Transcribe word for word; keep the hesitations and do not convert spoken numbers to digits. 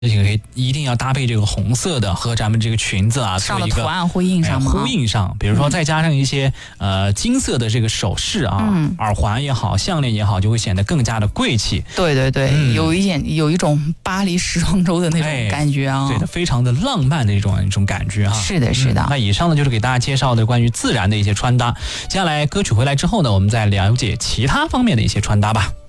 这个可以一定要搭配这个红色的，和咱们这个裙子啊上的图案呼应上吗？ 哎、呼应上，比如说再加上一些、嗯、呃金色的这个首饰啊、嗯，耳环也好，项链也好，就会显得更加的贵气。 对对对，嗯、有一点有一种巴黎时装周的那种感觉啊， 哎、对的，非常的浪漫的一种一种感觉啊。 是的，是的、嗯。 那以上呢就是给大家介绍的关于自然的一些穿搭。接下来歌曲回来之后呢，我们再了解其他方面的一些穿搭吧。